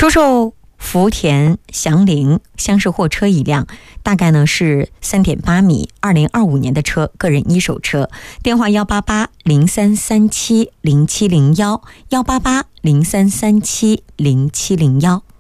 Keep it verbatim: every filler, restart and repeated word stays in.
出售福田祥林厢式货车一辆，大概呢是 三点八米，二零二五年的车，个人一手车。电话幺八八零三三七零七零一，幺八八零三三七零七零一。